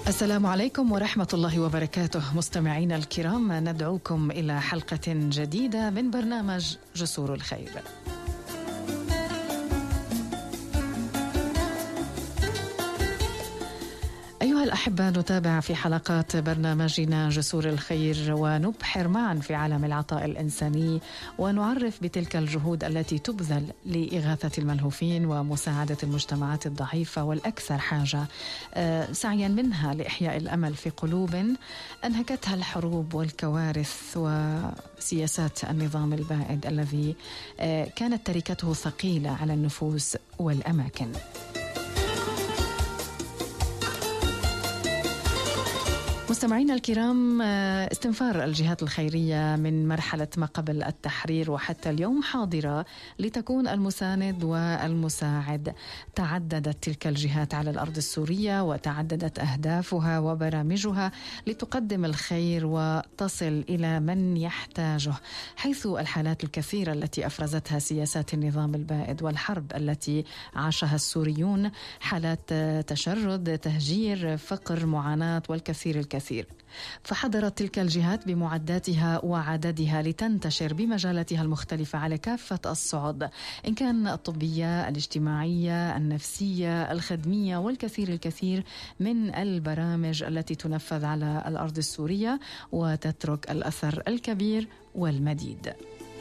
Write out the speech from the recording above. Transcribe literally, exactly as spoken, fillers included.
السلام عليكم ورحمة الله وبركاته. مستمعينا الكرام، ندعوكم إلى حلقة جديدة من برنامج جسور الخير. أيها الأحبة، نتابع في حلقات برنامجنا جسور الخير ونبحر معا في عالم العطاء الإنساني، ونعرف بتلك الجهود التي تبذل لإغاثة الملهوفين ومساعدة المجتمعات الضعيفة والأكثر حاجة، سعيا منها لإحياء الأمل في قلوب أنهكتها الحروب والكوارث وسياسات النظام البائد الذي كانت تركته ثقيلة على النفوس والأماكن. مستمعينا الكرام، استنفار الجهات الخيرية من مرحلة ما قبل التحرير وحتى اليوم حاضرة لتكون المساند والمساعد. تعددت تلك الجهات على الأرض السورية وتعددت أهدافها وبرامجها لتقدم الخير وتصل إلى من يحتاجه، حيث الحالات الكثيرة التي أفرزتها سياسات النظام البائد والحرب التي عاشها السوريون، حالات تشرد، تهجير، فقر، معاناة والكثير الكثير. فحضرت تلك الجهات بمعداتها وعددها لتنتشر بمجالاتها المختلفة على كافة الصعد، إن كان الطبية، الاجتماعية، النفسية، الخدمية، والكثير الكثير من البرامج التي تنفذ على الأرض السورية وتترك الأثر الكبير والمديد.